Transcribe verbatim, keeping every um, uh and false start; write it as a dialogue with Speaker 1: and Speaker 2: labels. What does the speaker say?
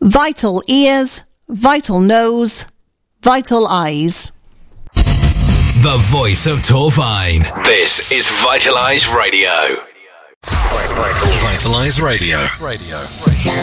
Speaker 1: Vital ears, vital nose, vital eyes.
Speaker 2: The voice of Torvine. This is Vitalise Radio. Vitalise Radio. Radio. Radio.